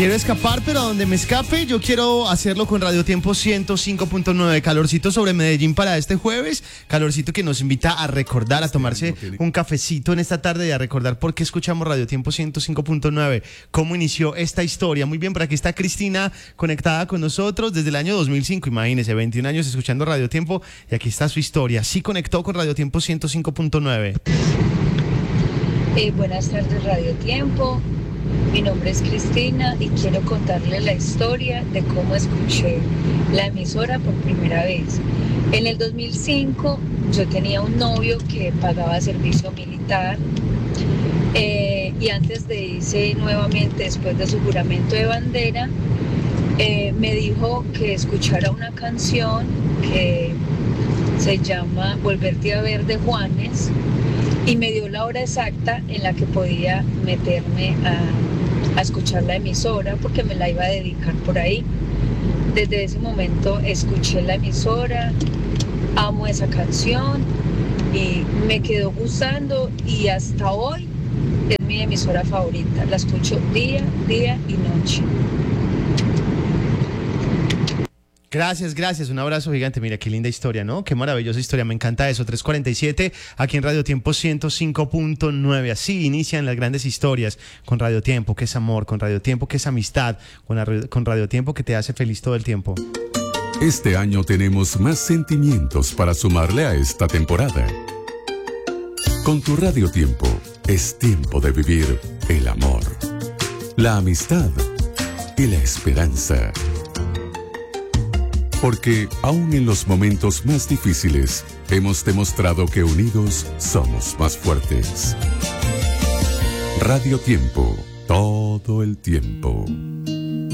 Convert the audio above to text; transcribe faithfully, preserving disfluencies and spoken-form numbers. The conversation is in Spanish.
Quiero escapar, pero a donde me escape, yo quiero hacerlo con Radio Tiempo ciento cinco punto nueve. Calorcito sobre Medellín para este jueves. Calorcito que nos invita a recordar, a tomarse un cafecito en esta tarde y a recordar por qué escuchamos Radio Tiempo ciento cinco punto nueve. Cómo inició esta historia. Muy bien, por aquí está Cristina conectada con nosotros desde el año dos mil cinco. Imagínense, veintiún años escuchando Radio Tiempo y aquí está su historia. Sí conectó con Radio Tiempo ciento cinco punto nueve. Eh, buenas tardes, Radio Tiempo. Mi nombre es Cristina y quiero contarle la historia de cómo escuché la emisora por primera vez. En el dos mil cinco yo tenía un novio que pagaba servicio militar eh, y antes de irse nuevamente después de su juramento de bandera, eh, me dijo que escuchara una canción que se llama Volverte a ver de Juanes. Y me dio la hora exacta en la que podía meterme a, a escuchar la emisora porque me la iba a dedicar por ahí. Desde ese momento escuché la emisora, amo esa canción y me quedó gustando y hasta hoy es mi emisora favorita. La escucho día, día y noche. Gracias, gracias, un abrazo gigante. Mira, qué linda historia, ¿no? Qué maravillosa historia, me encanta eso. tres cuarenta y siete, aquí en Radio Tiempo ciento cinco punto nueve. Así inician las grandes historias con Radio Tiempo, que es amor, con Radio Tiempo, que es amistad, con, la, con Radio Tiempo, que te hace feliz todo el tiempo. Este año tenemos más sentimientos para sumarle a esta temporada. Con tu Radio Tiempo, es tiempo de vivir el amor, la amistad y la esperanza. Porque aún en los momentos más difíciles, hemos demostrado que unidos somos más fuertes. Radio Tiempo, todo el tiempo.